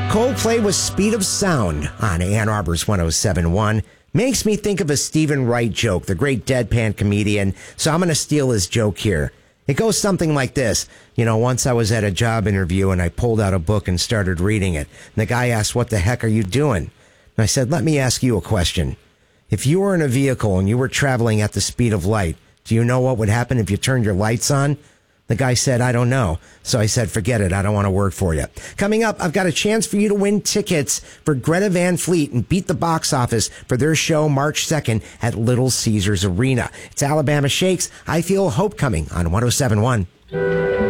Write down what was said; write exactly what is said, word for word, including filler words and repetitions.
Coldplay with Speed of Sound on Ann Arbor's one oh seven point one. Makes me think of a Stephen Wright joke, the great deadpan comedian, so I'm going to steal his joke here. It goes something like this. You know, once I was at a job interview and I pulled out a book and started reading it. And the guy asked, "What the heck are you doing?" And I said, "Let me ask you a question. If you were in a vehicle and you were traveling at the speed of light, do you know what would happen if you turned your lights on?" The guy said, "I don't know." So I said, "Forget it. I don't want to work for you." Coming up, I've got a chance for you to win tickets for Greta Van Fleet and beat the box office for their show March second at Little Caesars Arena. It's Alabama Shakes. I Feel Hope coming on one oh seven point one.